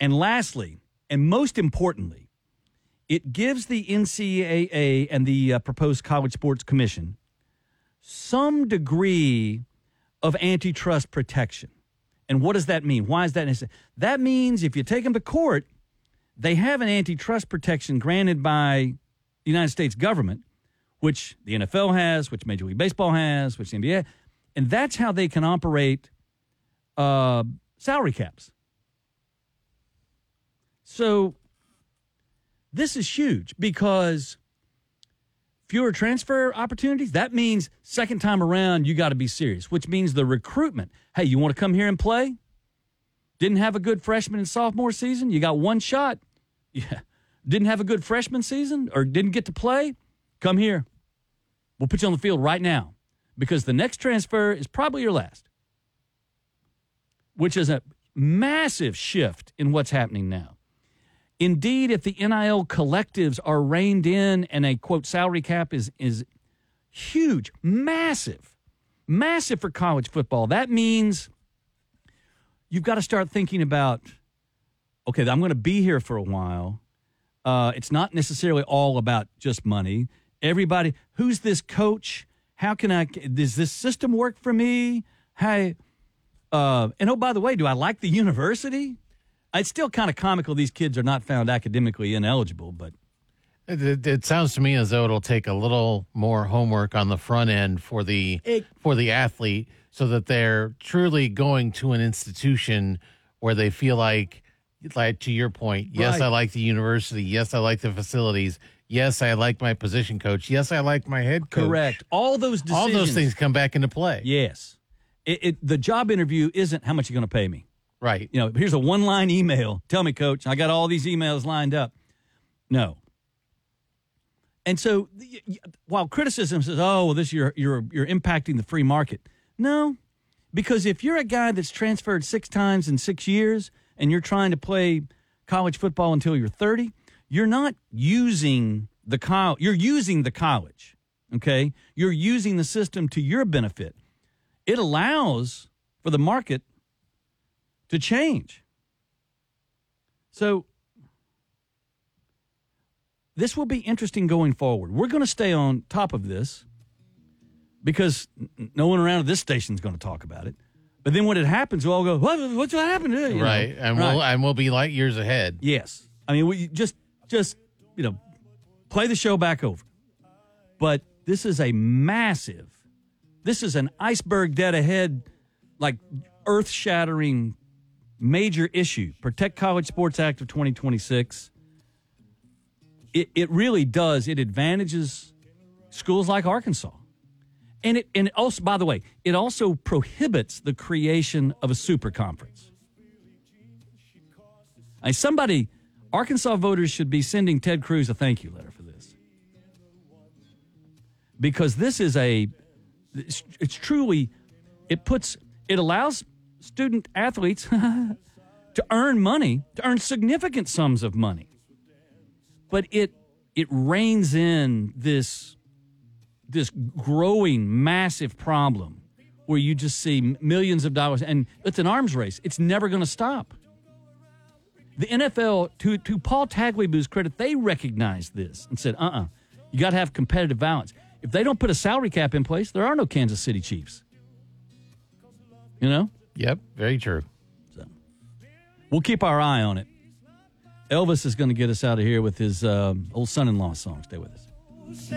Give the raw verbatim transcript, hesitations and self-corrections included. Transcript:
And lastly, and most importantly, it gives the N C double A and the uh, proposed College Sports Commission some degree of antitrust protection. And what does that mean? Why is that necessary? That means if you take them to court, they have an antitrust protection granted by the United States government, which the N F L has, which Major League Baseball has, which the N B A, and that's how they can operate uh, salary caps. So this is huge because fewer transfer opportunities, that means second time around you got to be serious, which means the recruitment. Hey, you want to come here and play? Didn't have a good freshman and sophomore season? You got one shot. Yeah. Didn't have a good freshman season or didn't get to play? Come here. We'll put you on the field right now because the next transfer is probably your last, which is a massive shift in what's happening now. Indeed, if the N I L collectives are reined in and a, quote, salary cap is, is huge, massive, massive for college football, that means you've got to start thinking about, okay, I'm going to be here for a while. Uh, it's not necessarily all about just money. Everybody, who's this coach? How can I, does this system work for me? Hey, uh, and oh, by the way, do I like the university? It's still kind of comical these kids are not found academically ineligible, but. It, it, it sounds to me as though it'll take a little more homework on the front end for the it, for the athlete so that they're truly going to an institution where they feel like, like to your point, yes, right. I like the university. Yes, I like the facilities. Yes, I like my position coach. Yes, I like my head coach. Correct. All those decisions. All those things come back into play. Yes. It, it, the job interview isn't how much you're going to pay me. Right. You know, here's a one-line email. Tell me, coach. I got all these emails lined up. No. And so while criticism says, oh, well, this you're you're you're impacting the free market. No, because if you're a guy that's transferred six times in six years and you're trying to play college football until you're thirty, you're not using the college. You're using the college, okay? You're using the system to your benefit. It allows for the market to change. So this will be interesting going forward. We're going to stay on top of this because no one around at this station is going to talk about it. But then when it happens, we'll all go, what, what's going to happen? You right, know? and right. we'll and we'll be light years ahead. Yes. I mean, we just, just you know, play the show back over. But this is a massive, this is an iceberg dead ahead, like earth-shattering major issue. Protect College Sports Act of twenty twenty-six. It it really does. It advantages schools like Arkansas. And it and it also, by the way, it also prohibits the creation of a super conference. I mean, somebody, Arkansas voters should be sending Ted Cruz a thank you letter for this. Because this is a, it's, it's truly, it puts, it allows student athletes to earn money, to earn significant sums of money. But it it reins in this, this growing massive problem where you just see millions of dollars, and it's an arms race. It's never going to stop. The N F L, to, to Paul Tagliabue's credit, they recognized this and said, uh-uh, you got to have competitive balance. If they don't put a salary cap in place, there are no Kansas City Chiefs. You know? Yep, very true. So we'll keep our eye on it. Elvis is going to get us out of here with his uh, old son-in-law song. Stay with us.